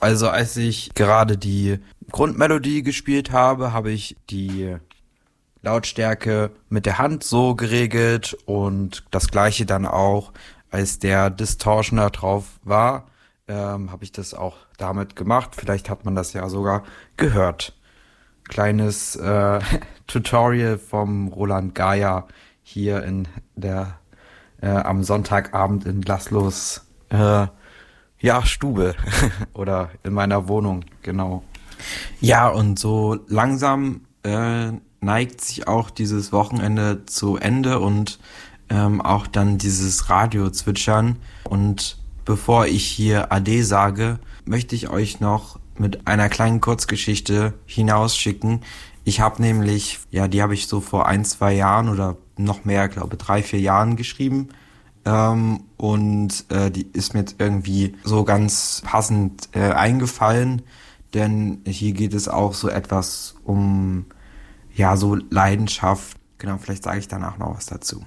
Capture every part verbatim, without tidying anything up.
Also als ich gerade die Grundmelodie gespielt habe, habe ich die Lautstärke mit der Hand so geregelt und das gleiche dann auch, als der Distortioner drauf war, ähm, habe ich das auch damit gemacht. Vielleicht hat man das ja sogar gehört. Kleines äh, Tutorial vom Roland Geier hier in der äh, am Sonntagabend in Laszlos äh, ja Stube oder in meiner Wohnung, genau. Ja, und so langsam äh, neigt sich auch dieses Wochenende zu Ende und ähm, auch dann dieses Radio-Zwitschern. Und bevor ich hier Ade sage, möchte ich euch noch mit einer kleinen Kurzgeschichte hinausschicken. Ich habe nämlich, ja, die habe ich so vor ein, zwei Jahren oder noch mehr, glaube drei, vier Jahren geschrieben. Ähm, und äh, die ist mir jetzt irgendwie so ganz passend äh, eingefallen, denn hier geht es auch so etwas um, ja, so Leidenschaft. Genau, vielleicht sage ich danach noch was dazu.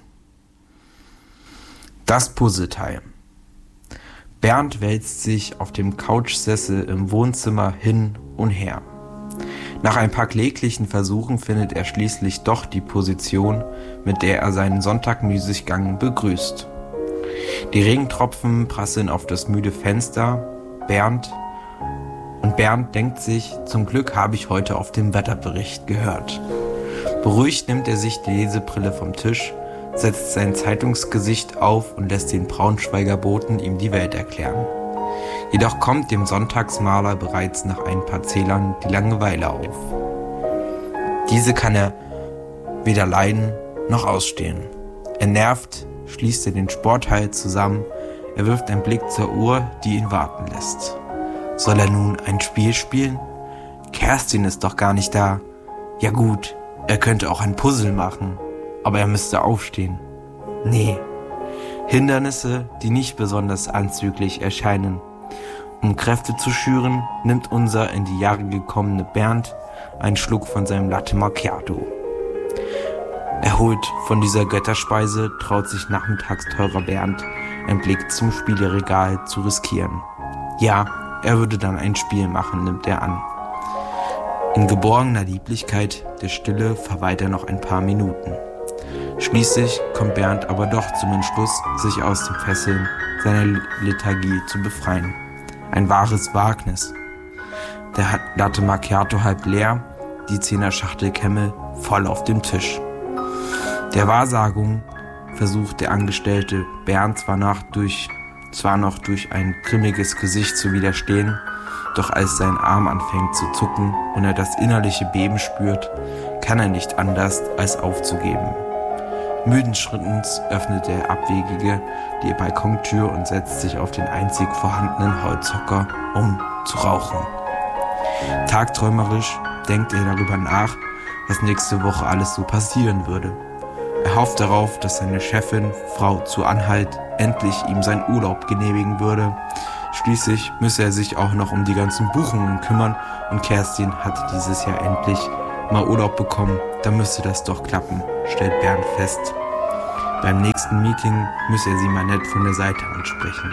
Das Puzzleteil. Bernd wälzt sich auf dem Couchsessel im Wohnzimmer hin und her. Nach ein paar kläglichen Versuchen findet er schließlich doch die Position, mit der er seinen Sonntagmüßiggang begrüßt. Die Regentropfen prasseln auf das müde Fenster. Bernd und Bernd denkt sich, zum Glück habe ich heute auf dem Wetterbericht gehört. Beruhigt nimmt er sich die Lesebrille vom Tisch, setzt sein Zeitungsgesicht auf und lässt den Braunschweiger Boten ihm die Welt erklären. Jedoch kommt dem Sonntagsmaler bereits nach ein paar Zählern die Langeweile auf. Diese kann er weder leiden noch ausstehen. Entnervt schließt er den Sportteil zusammen, er wirft einen Blick zur Uhr, die ihn warten lässt. Soll er nun ein Spiel spielen? Kerstin ist doch gar nicht da. Ja gut, er könnte auch ein Puzzle machen, aber er müsste aufstehen. Nee. Hindernisse, die nicht besonders anzüglich erscheinen. Um Kräfte zu schüren, nimmt unser in die Jahre gekommene Bernd einen Schluck von seinem Latte Macchiato. Erholt von dieser Götterspeise traut sich nachmittagsteurer Bernd, einen Blick zum Spieleregal zu riskieren. Ja, er würde dann ein Spiel machen, nimmt er an. In geborgener Lieblichkeit der Stille verweilt er noch ein paar Minuten. Schließlich kommt Bernd aber doch zum Entschluss, sich aus den Fesseln seiner Lethargie zu befreien. Ein wahres Wagnis. Der Latte Macchiato halb leer, die Zehner-Schachtel Camel voll auf dem Tisch. Der Wahrsagung versucht der Angestellte Bernd zwar noch durch, zwar noch durch ein grimmiges Gesicht zu widerstehen, doch als sein Arm anfängt zu zucken und er das innerliche Beben spürt, kann er nicht anders als aufzugeben. Müden Schrittens öffnet der Abwegige die Balkontür und setzt sich auf den einzig vorhandenen Holzhocker, um zu rauchen. Tagträumerisch denkt er darüber nach, was nächste Woche alles so passieren würde. Er hofft darauf, dass seine Chefin, Frau zu Anhalt, endlich ihm seinen Urlaub genehmigen würde. Schließlich müsse er sich auch noch um die ganzen Buchungen kümmern und Kerstin hatte dieses Jahr endlich mal Urlaub bekommen, dann müsste das doch klappen, stellt Bernd fest. Beim nächsten Meeting müsse er sie mal nett von der Seite ansprechen.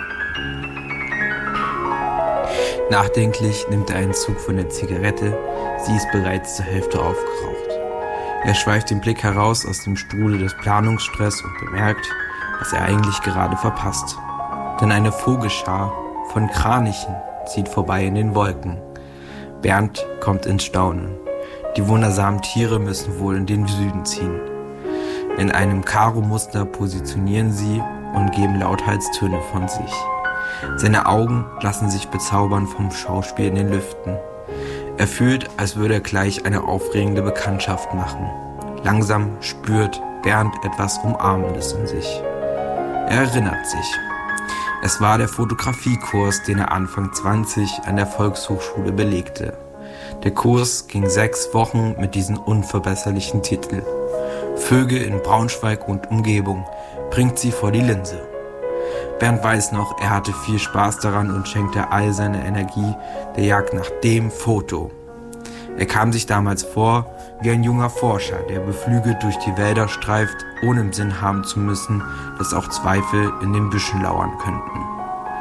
Nachdenklich nimmt er einen Zug von der Zigarette, sie ist bereits zur Hälfte aufgeraucht. Er schweift den Blick heraus aus dem Strudel des Planungsstress und bemerkt, was er eigentlich gerade verpasst. Denn eine Vogelschar von Kranichen zieht vorbei in den Wolken. Bernd kommt ins Staunen. Die wundersamen Tiere müssen wohl in den Süden ziehen. In einem Karo-Muster positionieren sie und geben lauthals Töne von sich. Seine Augen lassen sich bezaubern vom Schauspiel in den Lüften. Er fühlt, als würde er gleich eine aufregende Bekanntschaft machen. Langsam spürt Bernd etwas Umarmendes in sich. Er erinnert sich. Es war der Fotografiekurs, den er Anfang zwanzig an der Volkshochschule belegte. Der Kurs ging sechs Wochen mit diesem unverbesserlichen Titel. Vögel in Braunschweig und Umgebung, bringt sie vor die Linse. Bernd weiß noch, er hatte viel Spaß daran und schenkte all seine Energie der Jagd nach dem Foto. Er kam sich damals vor wie ein junger Forscher, der beflügelt durch die Wälder streift, ohne im Sinn haben zu müssen, dass auch Zweifel in den Büschen lauern könnten.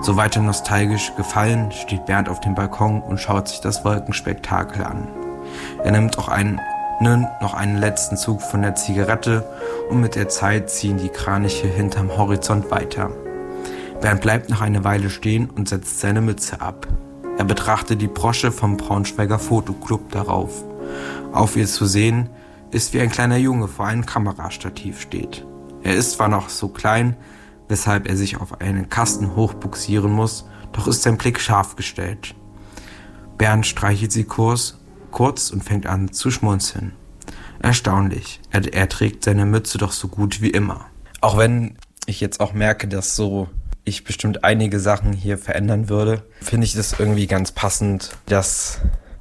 So weiter nostalgisch gefallen steht Bernd auf dem Balkon und schaut sich das Wolkenspektakel an. Er nimmt auch einen, ne, noch einen letzten Zug von der Zigarette und mit der Zeit ziehen die Kraniche hinterm Horizont weiter. Bernd bleibt noch eine Weile stehen und setzt seine Mütze ab. Er betrachtet die Brosche vom Braunschweiger Fotoclub darauf. Auf ihr zu sehen ist, wie ein kleiner Junge vor einem Kamerastativ steht. Er ist zwar noch so klein, weshalb er sich auf einen Kasten hochbuxieren muss, doch ist sein Blick scharf gestellt. Bernd streichelt sie kurz, kurz und fängt an zu schmunzeln. Erstaunlich, er, er trägt seine Mütze doch so gut wie immer. Auch wenn ich jetzt auch merke, dass so ich bestimmt einige Sachen hier verändern würde, finde ich das irgendwie ganz passend, dass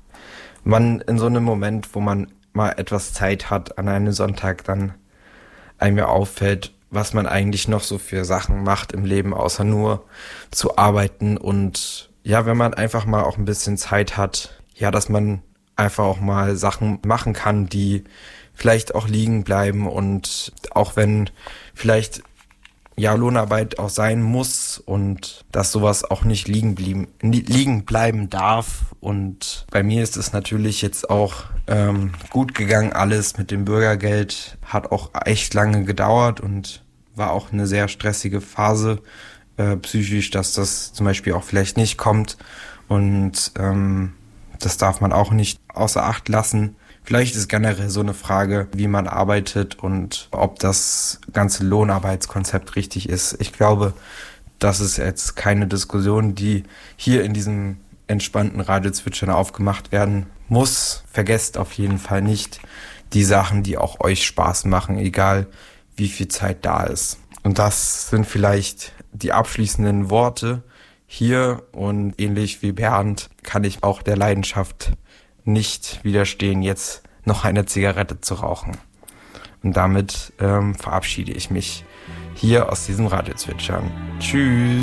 man in so einem Moment, wo man mal etwas Zeit hat an einem Sonntag, dann einem ja auffällt, was man eigentlich noch so für Sachen macht im Leben, außer nur zu arbeiten. Und ja, wenn man einfach mal auch ein bisschen Zeit hat, ja, dass man einfach auch mal Sachen machen kann, die vielleicht auch liegen bleiben. Und auch wenn vielleicht ja Lohnarbeit auch sein muss und dass sowas auch nicht liegen blieben, liegen bleiben darf. Und bei mir ist es natürlich jetzt auch ähm, gut gegangen, alles mit dem Bürgergeld. Hat auch echt lange gedauert und war auch eine sehr stressige Phase äh, psychisch, dass das zum Beispiel auch vielleicht nicht kommt. Und ähm, das darf man auch nicht außer Acht lassen. Vielleicht ist generell so eine Frage, wie man arbeitet und ob das ganze Lohnarbeitskonzept richtig ist. Ich glaube, das ist jetzt keine Diskussion, die hier in diesem entspannten Radiozwitschern aufgemacht werden muss. Vergesst auf jeden Fall nicht die Sachen, die auch euch Spaß machen, egal wie viel Zeit da ist. Und das sind vielleicht die abschließenden Worte hier. Und ähnlich wie Bernd kann ich auch der Leidenschaft nicht widerstehen, jetzt noch eine Zigarette zu rauchen. Und damit ähm, verabschiede ich mich hier aus diesem Radiozwitschern. Tschüss!